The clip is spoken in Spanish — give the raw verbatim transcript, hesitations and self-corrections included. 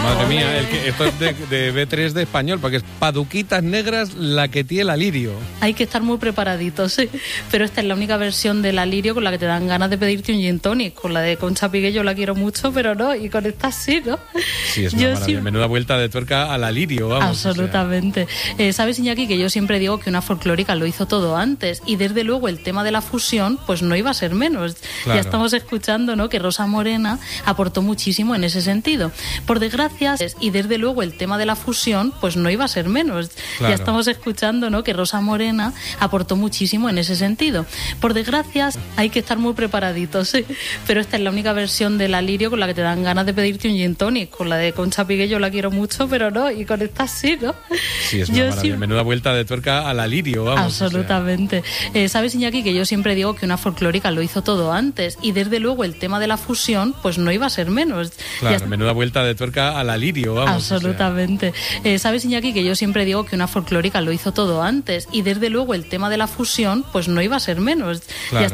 Madre mía, el que, esto es de, de B tres de español, porque es Paduquitas Negras, la que tiene el alirio. Hay que estar muy preparaditos, sí. Pero esta es la única versión del alirio con la que te dan ganas de pedirte un gin tonic. Con la de Concha Piqué yo la quiero mucho, pero no, y con esta sí, ¿no? Sí, es una yo maravilla. Sí... Menuda vuelta de tuerca al alirio, vamos. Absolutamente. O sea. eh, ¿Sabes, Iñaki, que yo siempre digo que una folclórica lo hizo todo antes? Y desde luego el tema de la fusión, pues no iba a ser menos. Claro. Ya estamos escuchando, ¿no?, que Rosa Morena aportó muchísimo en ese sentido. Por desgracia, y desde luego el tema de la fusión, pues no iba a ser menos. Claro. Ya estamos escuchando, ¿no?, que Rosa Morena aportó muchísimo en ese sentido. Por desgracia, hay que estar muy preparaditos, sí. Pero esta es la única versión del alirio con la que te dan ganas de pedirte un gin tonic. Con la de Concha Piqué yo la quiero mucho, pero no, y con esta sí, ¿no? Sí, es una yo maravilla. Sí... Menuda vuelta de tuerca al alirio, vamos. Absolutamente. O sea. eh, ¿Sabes, Iñaki, que yo siempre digo que una folclórica lo hizo todo antes? Y desde luego el tema de la fusión, pues no iba a ser menos. Claro, ya... menuda vuelta de tuerca al alirio, vamos. Absolutamente. O sea. eh, ¿Sabes, Iñaki, que yo siempre digo que una folclórica lo hizo todo antes? Y desde luego el tema de la fusión, pues no iba a ser menos. Claro. Ya